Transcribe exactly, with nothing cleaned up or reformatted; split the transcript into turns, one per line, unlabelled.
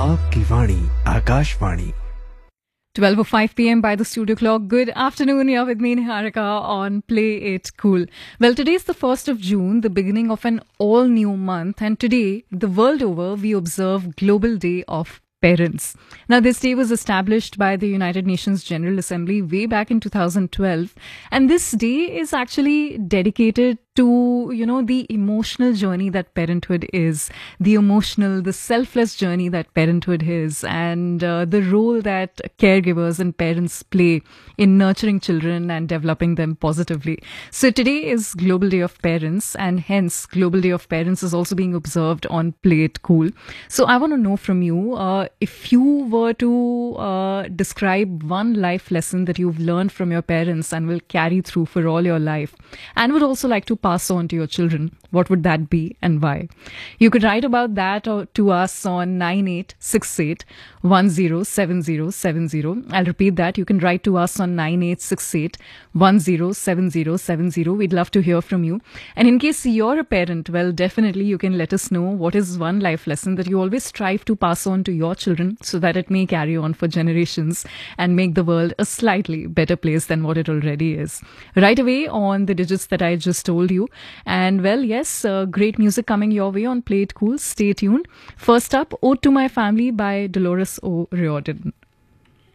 आपकी वाणी Akashvani
twelve oh five p.m. by the studio clock. Good afternoon, you're with me, Niharika, on Play It Cool. Well, today is the first of June, the beginning of an all-new month, and today, the world over, we observe Global Day of Parents. Now, this day was established by the United Nations General Assembly way back in two thousand twelve, and this day is actually dedicated to, you know, the emotional journey that parenthood is, the emotional, the selfless journey that parenthood is, and uh, the role that caregivers and parents play in nurturing children and developing them positively. So today is Global Day of Parents, and hence Global Day of Parents is also being observed on Play It Cool. So I want to know from you, uh, if you were to uh, describe one life lesson that you've learned from your parents and will carry through for all your life, and would also like to pass on to your children, what would that be and why? You could write about that or to us on nine eight six eight one zero seven zero seven zero. I'll repeat that. You can write to us on nine eight six eight one zero seven zero seven zero. We'd love to hear from you. And in case you're a parent, well, definitely you can let us know what is one life lesson that you always strive to pass on to your children so that it may carry on for generations and make the world a slightly better place than what it already is. Right away on the digits that I just told you. And well, yes, uh, great music coming your way on Play It Cool. Stay tuned. First up, Ode to My Family by Dolores O'Riordan.